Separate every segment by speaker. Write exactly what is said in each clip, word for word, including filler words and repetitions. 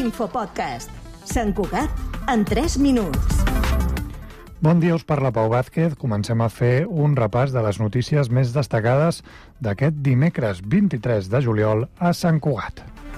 Speaker 1: L'infopodcast. Sant Cugat en tres minuts.
Speaker 2: Bon dia, us parla Pau Vázquez. Comencem a fer un repàs de les notícies més destacades d'aquest dimecres vint-i-tres de juliol a Sant Cugat.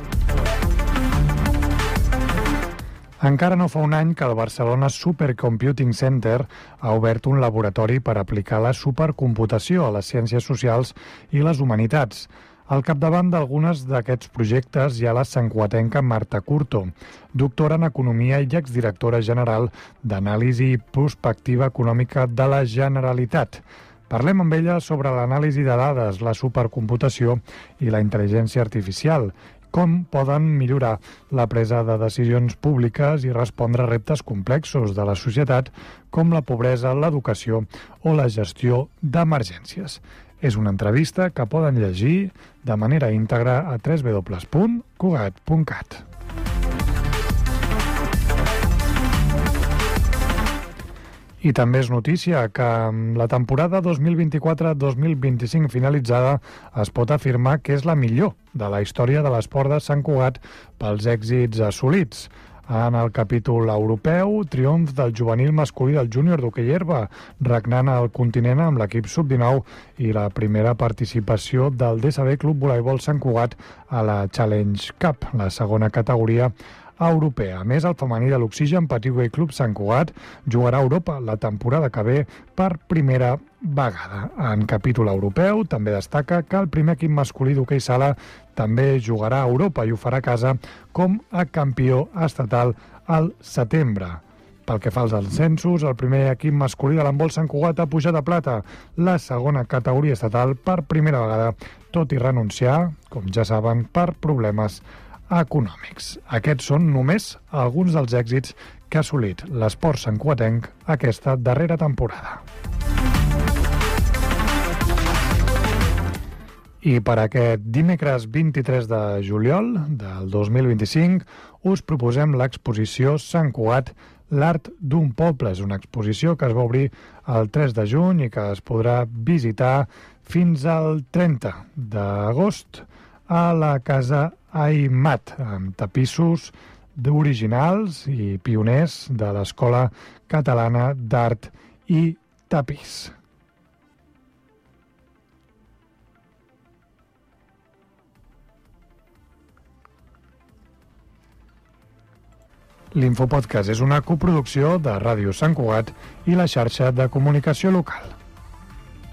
Speaker 2: Encara no fa un any que el Barcelona Supercomputing Center ha obert un laboratori per aplicar la supercomputació a les ciències socials i les humanitats. Al capdavant d'algunes d'aquests projectes hi ha la santcugatenca Marta Curto, doctora en Economia i exdirectora general d'Anàlisi i Prospectiva Econòmica de la Generalitat. Parlem amb ella sobre l'anàlisi de dades, la supercomputació i la intel·ligència artificial, com poden millorar la presa de decisions públiques i respondre a reptes complexos de la societat, com la pobresa, l'educació o la gestió d'emergències. És una entrevista que poden llegir de manera íntegra a w w w punt cugat punt cat. I també és notícia que amb la temporada dos mil vint-i-quatre dos mil vint-i-cinc finalitzada es pot afirmar que és la millor de la història de l'esport de Sant Cugat pels èxits assolits. En el capítol europeu, triomf del juvenil masculí del júnior d'hoquei herba, regnant al continent amb l'equip sub dinou i la primera participació del D S B Club Voleibol Sant Cugat a la Challenge Cup, la segona categoria europea. A més, el femení de l'Oxigen Petit Hoquei Club Sant Cugat jugarà a Europa la temporada que ve per primera vegada. En capítol europeu també destaca que el primer equip masculí d'hoquei sala també jugarà a Europa i ho farà a casa com a campió estatal al setembre. Pel que fa als ascensos, el primer equip masculí de l'handbol Sant Cugat ha pujat a plata, la segona categoria estatal per primera vegada, tot i renunciar, com ja saben, per problemes econòmics. Aquests són només alguns dels èxits que ha assolit l'esport santcugatenc aquesta darrera temporada. I per aquest dimecres vint-i-tres de juliol del dos mil vint-i-cinc us proposem l'exposició Sant Cugat, l'art d'un poble. És una exposició que es va obrir el tres de juny i que es podrà visitar fins al trenta d'agost a la Casa Aimat, amb tapissos originals i pioners de l'Escola Catalana d'Art i Tapís. L'Infopodcast és una coproducció de Ràdio Sant Cugat i la xarxa de comunicació local.